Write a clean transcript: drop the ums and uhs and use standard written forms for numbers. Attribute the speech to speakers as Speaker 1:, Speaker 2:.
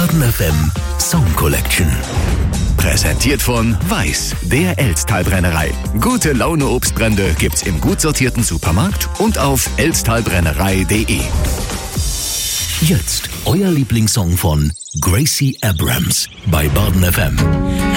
Speaker 1: Baden FM Song Collection. Präsentiert von Weiß, der Elsttalbrennerei. Gute Laune Obstbrände gibt's im gut sortierten Supermarkt und auf elsttalbrennerei.de. Jetzt euer Lieblingssong von Gracie Abrams bei Baden FM.